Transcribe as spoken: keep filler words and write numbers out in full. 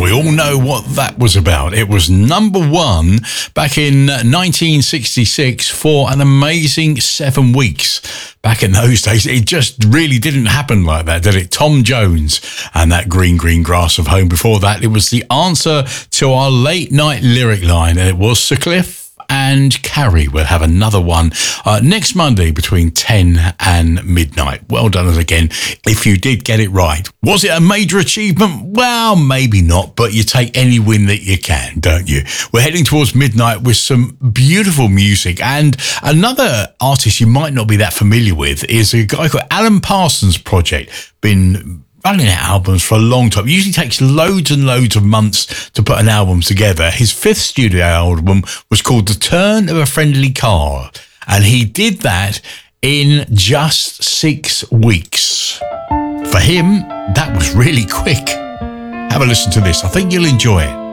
We all know what that was about. It was number one back in nineteen sixty-six for an amazing seven weeks. Back in those days, it just really didn't happen like that, did it? Tom Jones and that green, green grass of home. Before that, it was the answer to our late night lyric line, and it was Sir Cliff and Carrie. We'll have another one uh, next Monday between ten and midnight. Well done again if you did get it right. Was it a major achievement? Well, maybe not, but you take any win that you can, don't you? We're heading towards midnight with some beautiful music, and another artist you might not be that familiar with is a guy called Alan Parsons Project. Been running out albums for a long time. It usually takes loads and loads of months to put an album together. His fifth studio album was called The Turn of a Friendly Car, and he did that in just six weeks. For him, that was really quick. Have a listen to this. I think you'll enjoy it.